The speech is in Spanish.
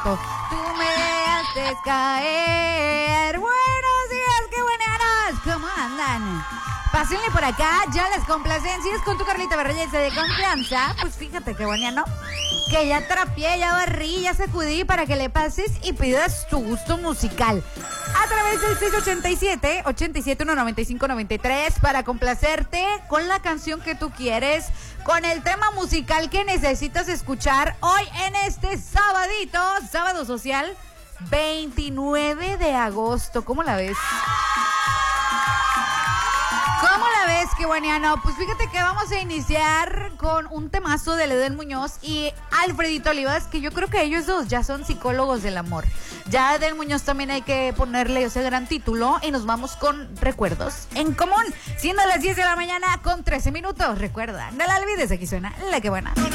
cierto. Tú me haces caer. Buenos días, qué buenas. ¿Cómo andan? Pásenle por acá, ya las complacencias con tu Carlita Berreyese de confianza. Pues fíjate qué bueno, que ya trapié, ya barrí, ya sacudí para que le pases y pidas tu gusto musical. A través del 687-871-9593 para complacerte con la canción que tú quieres, con el tema musical que necesitas escuchar hoy en este sabadito, sábado social, 29 de agosto. ¿Cómo la ves? ¿Cómo la ves, qué bueniano? Pues fíjate que vamos a iniciar con un temazo de Edén Muñoz y Alfredito Olivas, que yo creo que ellos dos ya son psicólogos del amor. Ya a Edén Muñoz también hay que ponerle ese gran título y nos vamos con Recuerdos en Común, siendo las 10 de la mañana con 13 minutos. Recuerda, no la olvides, aquí suena La Que Buena.